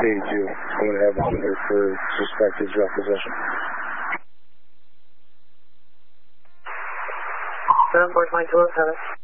paid you. I'm going to have one here for suspected drug possession. 749-207.